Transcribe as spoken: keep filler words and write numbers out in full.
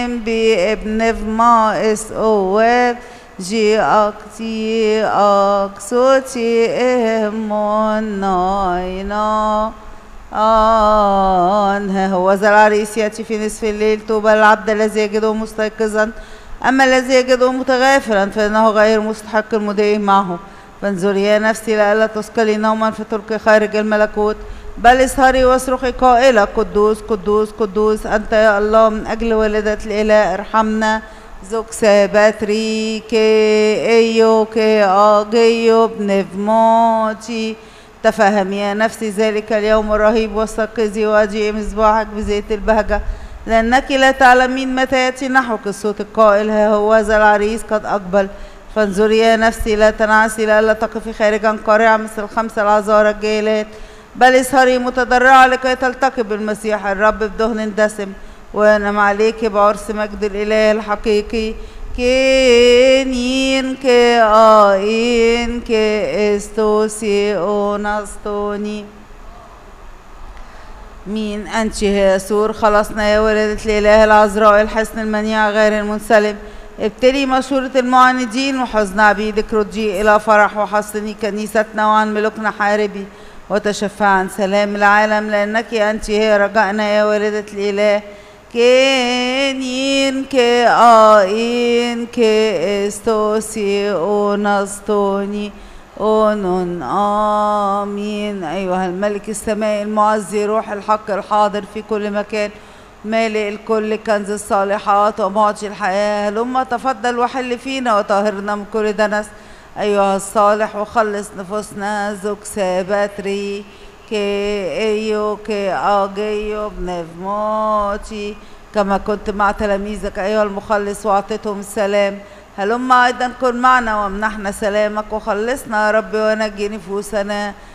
بابن فمائس أواب جي أكتي أكسوتي إهمون ناينا آن هو ذا العريس يأتي في نصف الليل. طوبى العبد الذي يجده مستيقظا، أما الذي يجده متغافلا فإنه غير مستحق المضي معه. فانظري يا نفسي لئلا تثقلي نوما فتلقي خارج الملكوت، بل اسهري واصرخي قائلة قدوس قدوس قدوس أنت يا الله من أجل والدة الإله ارحمنا. زوكسا باتري كي ايو كي اجيو بنفموتي. تفهم يا نفسي ذلك اليوم الرهيب واستيقظي واجئي مصباحك بزيت البهجة، لأنك لا تعلمين متى يأتي نحوك الصوت القائل ها هو ذا العريس قد أقبل. فانظري يا نفسي لا تنعسي لئلا تقفي خارجا قارعة مثل الخمسة العذارى الجيلات، بل اسهري متضرعة لكي تلتقي بالمسيح الرب بدهن دسم وينام عليك بعرس مجد الإله الحقيقي. كينين كي آين كي استوسي أونستوني. مين أنت يا يسوع؟ خلصنا يا ولدة الإله العذراء الحسن المنيع غير المنسلم. ابتلي مشورة المعاندين وحزن عبيدك، ردي إلى فرح وحصني كنيستنا وعن ملوكنا حاربي، وتشفع عن سلام العالم، لأنك أنت هي رجائنا يا والدة الإله. كينين كي آين كي استوسي أونستوني أونون آمين. أيها الملك السمائي المعزي روح الحق الحاضر في كل مكان، مالئ الكل كنز الصالحات ومعطي الحياة، هلما تفضل وحل فينا وطهرنا من كل دنس أيها الصالح وخلص نفوسنا. زوكسا باتري كي ايو كي اجيو بنفموتي. كما كنت مع تلاميذك أيها المخلص وأعطيتهم السلام، هلما أيضا كن معنا وامنحنا سلامك وخلصنا يا رب ونجي نفوسنا.